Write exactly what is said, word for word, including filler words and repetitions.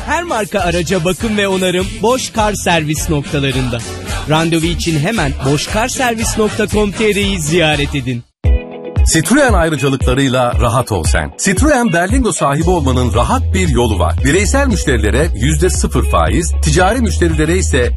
Her marka araca bakım ve onarım Bosch Car Servis noktalarında. Randevu için hemen bosch car servis nokta com nokta tr'yi ziyaret edin. Citroen ayrıcalıklarıyla rahat ol sen. Citroen Berlingo sahibi olmanın rahat bir yolu var. Bireysel müşterilere yüzde sıfır faiz, ticari müşterilere ise